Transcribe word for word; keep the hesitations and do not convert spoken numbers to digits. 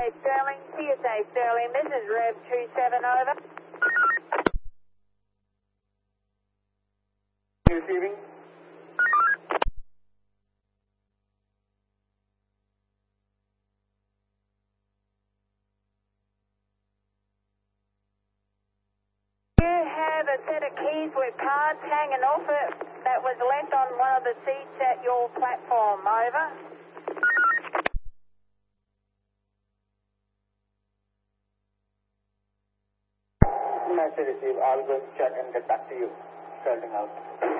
A Sterling, C S A Sterling, this is Rev two seven, over. Receiving. You have a set of keys with cards hanging off it that was left on one of the seats at your platform, over. Message received. I'll go check and get back to you. Starting out.